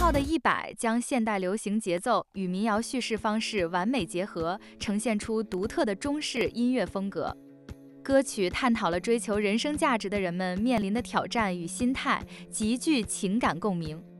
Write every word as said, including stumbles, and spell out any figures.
号的一百将现代流行节奏与民谣叙事方式完美结合，呈现出独特的中式音乐风格。歌曲探讨了追求人生价值的人们面临的挑战与心态，极具情感共鸣。